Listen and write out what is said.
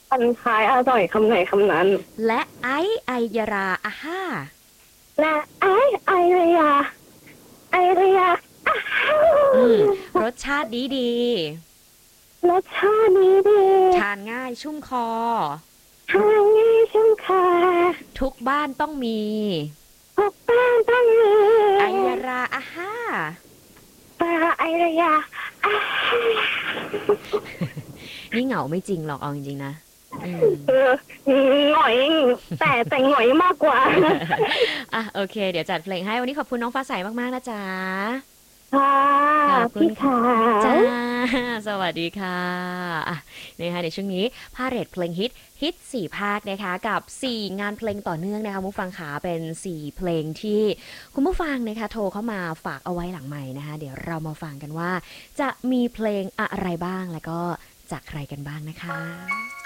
พันท้ายอร่อยคำไหนคำนั้นและไอยราอาฮ่าและไอเรียไอเรียอ้าวอืมรสชาติดีรสชาตินี้ดีทานง่ายชุ่มคอทานง่ายชุ่มคอทุกบ้านต้องมีพกบ้านต้องมีไอยราอาฮ่าปลาไอเรียอ้าวนี่เหงาไม่จริงหรอกเอาจริงๆนะอืมเออหงอยแต่หงอยมากกว่าอ่ะโอเคเดี๋ยวจัดเพลงให้วันนี้ขอบคุณน้องฟ้าใสมากๆนะจ๊ะค่ะขอบคุณพี่ค่ะขาจ้าสวัสดีค่ะอ่ะนะคะในช่วงนี้พาเหรดเพลงฮิต4ภาคนะคะกับ4งานเพลงต่อเนื่องนะคะคุณผู้ฟังขาเป็น4เพลงที่คุณผู้ฟังนะคะโทรเข้ามาฝากเอาไว้หลังใหม่นะคะเดี๋ยวเรามาฟังกันว่าจะมีเพลงอะไรบ้างแล้วก็จากใครกันบ้างนะคะ